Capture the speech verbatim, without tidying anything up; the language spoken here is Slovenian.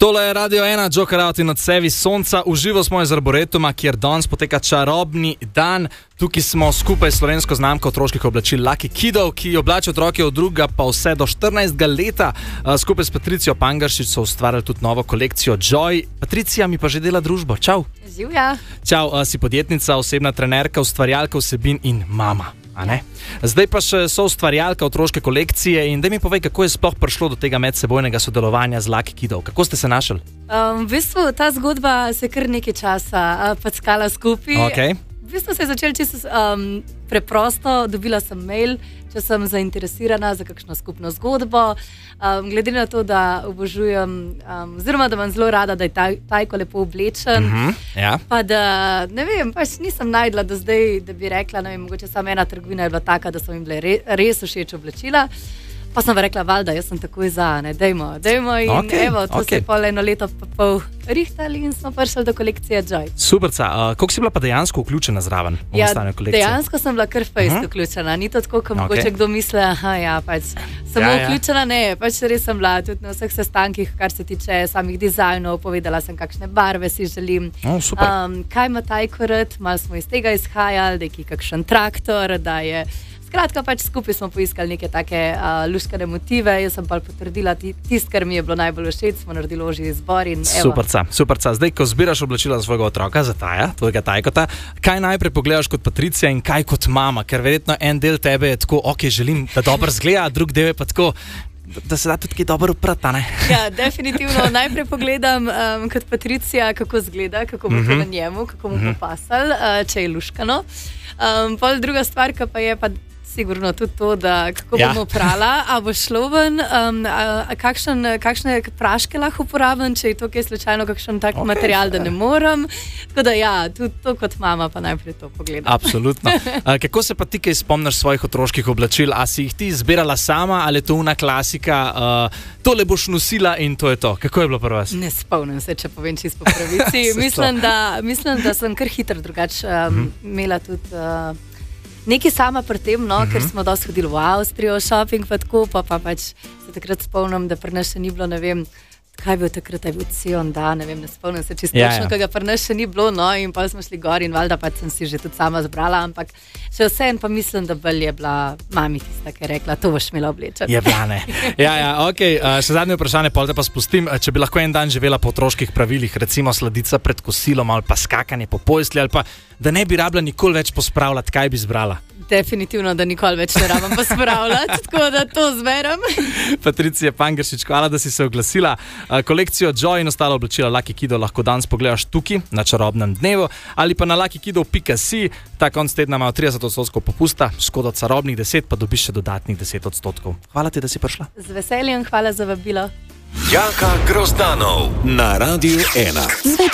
Tole je Radio ena, Joker Out in odsevi sonca. Uživo smo iz Arboretuma, kjer danes poteka čarobni dan. Tukaj smo skupaj s slovensko znamko otroških oblačil Lucky Kidov, ki oblači otroke od druga pa vse do štirinajstega leta. Skupaj s Patricijo Pangeršič so ustvarjali tudi novo kolekcijo Joy. Patricija mi pa že dela družbo. Čau. Živja. Čau, si podjetnica, osebna trenerka, ustvarjalka vsebin in mama. A ne? Zdaj pa še so ustvarjalka otroške kolekcije in daj mi povej, kako je sploh prišlo do tega medsebojnega sodelovanja z Lucky Kidov. Kako ste se našli? Um, v bistvu ta zgodba se kar nekaj časa uh, packala skupaj. Okay. V bistvu se je začel čisto um, preprosto, dobila sem mail, če sem zainteresirana za kakšno skupno zgodbo. Um, glede na to, da obožujem, um, oziroma da vam zelo rada, da je taj, tajko lepo oblečen. Mm -hmm, ja. Pa da, ne vem, pač nisem najdla do zdaj, da bi rekla, ne vem, mogoče samo ena trgovina je bila taka, da so mi bile re, res všeč oblačila. Pa sem rekla, valjda, jaz sem takoj za, ne, dejmo, dejmo in okay, evo, to okay. se je pol eno leto pa pol rihtali in smo prišli do kolekcije Joy. Superca, uh, koliko si bila pa dejansko vključena zraven v ja, nastajanju kolekcije? Dejansko sem bila kar fejst uh -huh. vključena, ni to tako, kot okay. mogoče kdo misli, aha, ja, pač samo ja, ja. vključena, ne, pač res sem bila tudi na vseh sestankih, kar se tiče samih dizajnov, povedala sem, kakšne barve si želim, oh, super. Um, kaj ima tajko rad, malo smo iz tega izhajali, da je kakšen traktor, da je... Skratka, pač skupaj smo poiskali neke take uh, luškane motive, jaz sem pa potrdila tisto, kar mi je bilo najbolj všeč, smo naredili ožji izbor in evo. Superca, superca. Zdaj, ko zbiraš oblačila za svojega otroka, za taja, tvojega tajkota, kaj najprej pogledaš kot Patricija in kaj kot mama? Ker verjetno en del tebe je tako, ok, želim, da dobro zgleda, drug del je pa tako, da se da tudi kaj dobro uprati, ne? Ja, definitivno. Najprej pogledam um, kot Patricija, kako zgleda, kako bo mm -hmm. to na njemu, kako mu mm -hmm. bo pasal, uh, če je luškano. Um, pol druga stvar, pa je pa sigurno tudi to, da kako ja. bomo prala, a bo šlo ven, um, a, a kakšen, kakšne praške lahko uporabim, če je to kaj slučajno kakšen tak okay. material, da ne morem. Tako da ja, tudi to kot mama pa najprej to pogledam. Absolutno. A, kako se pa ti kaj spomniš svojih otroških oblačil? A si jih ti zbirala sama ali je to una klasika, uh, tole boš nosila in to je to? Kako je bilo pri vas? Ne spomnim se, če povem čisto po pravici. mislim, da, mislim, da sem kar hitro drugače um, mm -hmm. imela tudi... Uh, Nekaj sama pri tem, no, uh -huh. ker smo dosti hodili v Avstrijo, shopping pa tako, pa, pa pač se takrat spomnim, da pri nas še ni bilo, ne vem, kaj je bil takrat, je bil Cion, da, ne vem, ne spomnim se čisto ja, točno, ja. kaj ga pri nas še ni bilo, no, in pa smo šli gor in valjda pač sem si že tudi sama zbrala, ampak še vseeno pa mislim, da bolj je bila mami tista, ki je rekla, to boš imela oblečati. Je bila, ne. Ja, ja, ok, uh, še zadnje vprašanje, pol te pa spustim, če bi lahko en dan živela po otroških pravilih, recimo sladica pred kosilom ali pa skakanje po postelji ali pa, da ne bi rabila nikoli več pospravljati, kaj bi zbrala? Definitivno, da nikoli več ne rabim pospravljati, tako da to zberem. Patricija Pangeršič, hvala, da si se oglasila. Kolekcijo Joy in ostalo oblačila Lucky Kidov lahko danes pogledaš tukaj na čarobnem dnevu ali pa na lucky kidov pika si. Ta konc tedna imajo trideset odstotkov popusta, škoda čarobnih deset, pa dobiš še dodatnih deset odstotkov. Hvala ti, da si prišla. Z veseljem, hvala za vabilo. Jaka Grozdanov na Radio ena.